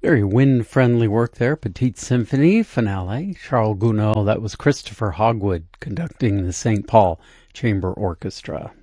Very wind-friendly work there. Petite Symphony, Finale, Charles Gounod. That was Christopher Hogwood conducting the St. Paul Chamber Orchestra.